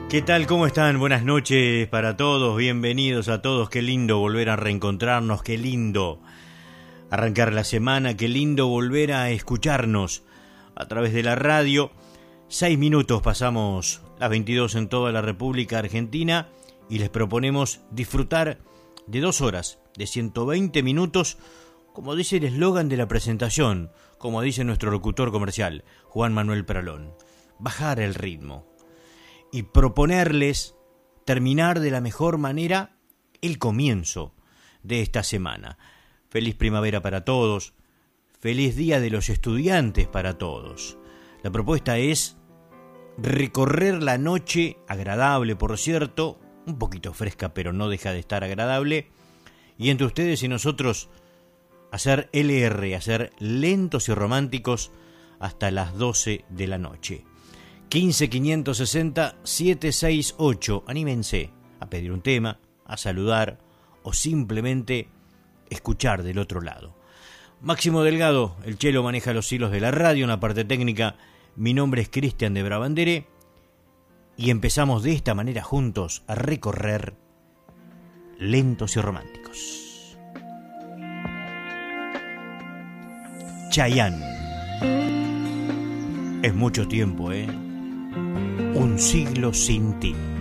¿Qué tal? ¿Cómo están? Buenas noches para todos, bienvenidos a todos. Qué lindo volver a reencontrarnos, qué lindo arrancar la semana, qué lindo volver a escucharnos a través de la radio. 6 minutos pasamos las 22 en toda la República Argentina y les proponemos disfrutar de 2 horas, de 120 minutos, como dice el eslogan de la presentación, como dice nuestro locutor comercial, Juan Manuel Peralón, bajar el ritmo y proponerles terminar de la mejor manera el comienzo de esta semana. Feliz primavera para todos, feliz día de los estudiantes para todos. La propuesta es recorrer la noche, agradable por cierto, un poquito fresca pero no deja de estar agradable, y entre ustedes y nosotros hacer LR, hacer lentos y románticos hasta las 12 de la noche. 15 560 768. Anímense a pedir un tema, a saludar o simplemente escuchar del otro lado. Máximo Delgado, el Chelo, maneja los hilos de la radio en la parte técnica. Mi nombre es Cristian de Brabandere y empezamos de esta manera juntos a recorrer lentos y románticos. Chayanne. Es mucho tiempo, Un siglo sin ti.